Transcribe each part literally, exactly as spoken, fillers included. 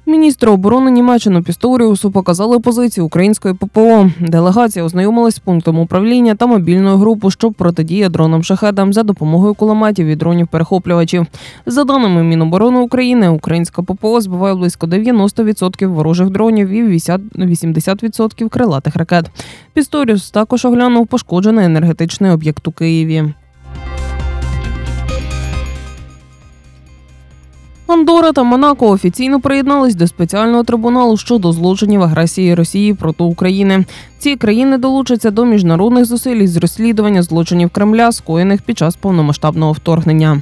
Міністри оборони Німеччини Пісторіусу показали позицію української ППО. Делегація ознайомилась з пунктом управління та мобільною групою, що протидіє дронам-шахедам за допомогою кулеметів і дронів-перехоплювачів. За даними Міноборони України, українська ППО збиває близько дев'яносто відсотків ворожих дронів і вісімдесят відсотків крилатих ракет. Пісторіус також оглянув пошкоджений енергетичний об'єкт у Києві. Андорра та Монако офіційно приєднались до спеціального трибуналу щодо злочинів агресії Росії проти України. Ці країни долучаться до міжнародних зусиль із розслідування злочинів Кремля, скоєних під час повномасштабного вторгнення.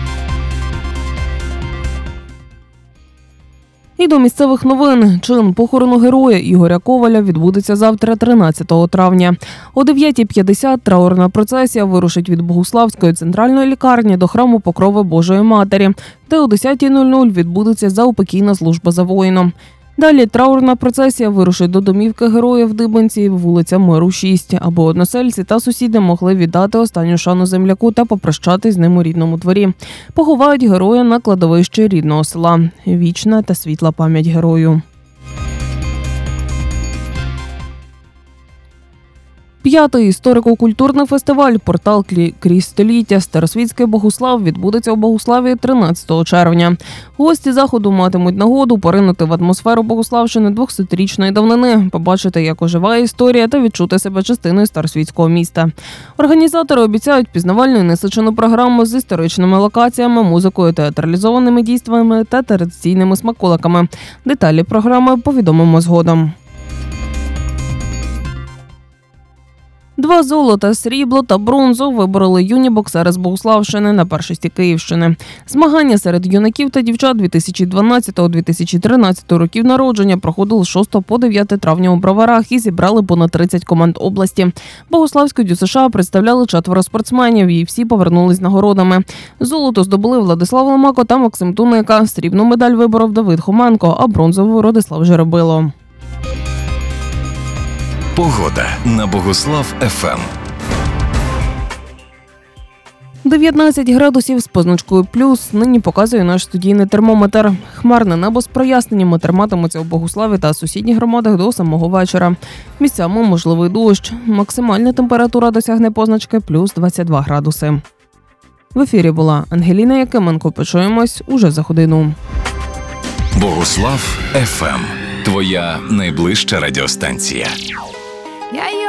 І до місцевих новин. Чин похорону героя Ігоря Коваля відбудеться завтра, тринадцятого травня. О дев'ятій п'ятдесят траурна процесія вирушить від Богуславської центральної лікарні до храму Покрови Божої Матері, де о десятій нуль нуль відбудеться заупокійна служба за воїном. Далі траурна процесія вирушить до домівки героя в Дибенці, вулиця Миру, шість, аби односельці та сусіди могли віддати останню шану земляку та попрощатись з ним у рідному дворі. Поховають героя на кладовищі рідного села. Вічна та світла пам'ять герою. П'ятий історико-культурний фестиваль «Портал крізь століття. Старосвітський Богуслав» відбудеться у Богуславі тринадцятого червня. Гості заходу матимуть нагоду поринути в атмосферу Богуславщини двохсотрічної давнини, побачити, як оживає історія та відчути себе частиною старосвітського міста. Організатори обіцяють пізнавальну і насичену програму з історичними локаціями, музикою, театралізованими дійствами та традиційними смаколиками. Деталі програми повідомимо згодом. Два золота, срібло та бронзу вибороли юні боксери з Богуславщини на першості Київщини. Змагання серед юнаків та дівчат дві тисячі дванадцятого - дві тисячі тринадцятого років народження проходили з шостого по дев'яте травня у Броварах і зібрали понад тридцять команд області. Богуславську ДЮСШ представляли четверо спортсменів і всі повернулись з нагородами. Золото здобули Владислав Ломако та Максим Туника. Срібну медаль виборов Давид Хоменко, а бронзову – Родислав Жеребило. Погода на Богуслав еф ем. дев'ятнадцять градусів з позначкою плюс нині показує наш студійний термометр. Хмарне небо з проясненнями триматимуться у Богуславі та сусідніх громадах до самого вечора. Місцями можливий дощ. Максимальна температура досягне позначки плюс двадцять два градуси. В ефірі була Ангеліна Якименко. Почуємось уже за годину. Богуслав еф ем. Твоя найближча радіостанція.